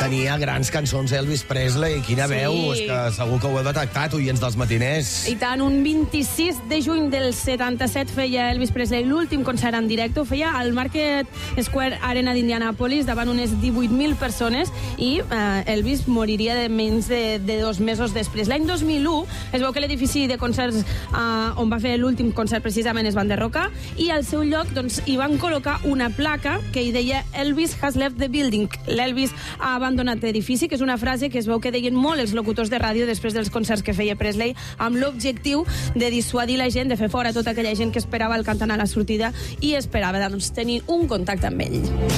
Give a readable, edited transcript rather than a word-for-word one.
tenia grans cançons Elvis Presley. Quina veu, és que segur que ho heu detectat, oients dels matiners. I tant, un 26 de juny del 77 feia Elvis Presley l'últim concert en directe, ho feia al Market Square Arena d'Indianapolis davant unes 18.000 persones i Elvis moriria de menys de 2 mesos després. L'any 2001 es veu que l'edifici de concerts on va fer l'últim concert precisament es va enderrocar i al seu lloc doncs, hi van col·locar una placa que hi deia Elvis has left the building. L'Elvis ha abandonat l'edifici, que és una frase que es veu que deien molt els locutors de ràdio després dels concerts que feia Presley, amb l'objectiu de dissuadir la gent, de fer fora tota aquella gent que esperava el cantant a la sortida i esperava doncs, tenir un contacte amb ell.